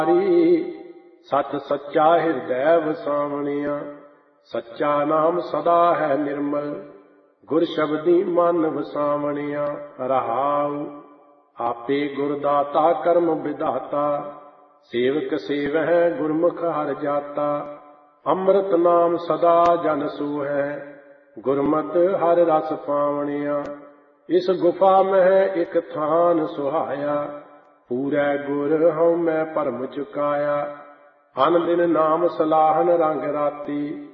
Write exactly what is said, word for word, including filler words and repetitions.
सच सच्चा हृदय वसावणिया, सच्चा नाम सदा है निर्मल, गुर शब्दी मन वसावणिया। रहाउ आपे गुरदाता कर्म विधाता, सेवक सेवह गुरमुख हर जाता। अमृत नाम सदा जन सूहै, गुरमत हर रस पावणिया। इस गुफा में एक थान सुहाया, पूरै गुर हऊँ मैं भरम चुकाया। अन दिन नाम सलाहन रंग राती,